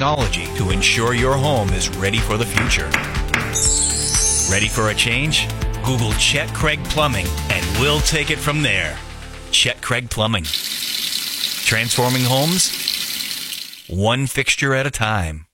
technology to ensure your home is ready for the future. Ready for a change? Google Chet Craig Plumbing and we'll take it from there. Chet Craig Plumbing. Transforming homes, one fixture at a time.